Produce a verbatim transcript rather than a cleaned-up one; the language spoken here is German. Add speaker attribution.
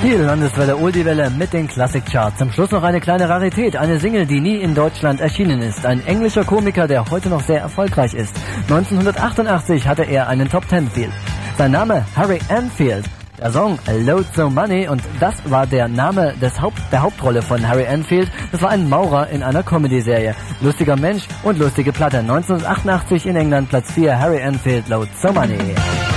Speaker 1: Die Landeswelle Oldie-Welle mit den Classic-Charts. Zum Schluss noch eine kleine Rarität, eine Single, die nie in Deutschland erschienen ist. Ein englischer Komiker, der heute noch sehr erfolgreich ist. neunzehnhundertachtundachtzig hatte er einen Top-Ten-Field. Sein Name Harry Enfield. Der Song Load So Money, und das war der Name des Haupt, der Hauptrolle von Harry Enfield. Das war ein Maurer in einer Comedy-Serie. Lustiger Mensch und lustige Platte. neunzehnhundertachtundachtzig in England Platz vier, Harry Enfield, Load So Money.